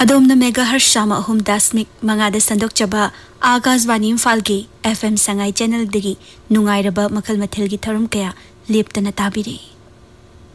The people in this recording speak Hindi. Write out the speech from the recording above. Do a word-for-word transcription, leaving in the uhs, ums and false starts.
अदोमना मेगा हर्ष चामा अहुम दशमिक मंगादा संदोकचबा Akashvani इम्फालगी F M Sangai channel दगी नुंगाइरबा मखल मथेलगी थरम कया लेप्तना ताबिरी।